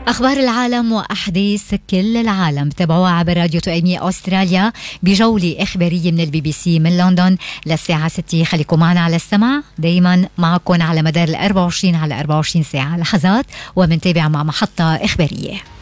أخبار العالم وأحداث كل العالم تابعوها عبر راديو تؤيمية أستراليا بجولة إخبارية من البي بي سي من لندن للساعة 6. خليكم معنا على السمع دايما معكم على مدار 24 على 24 ساعة لحظات ومنتابع مع محطة إخبارية.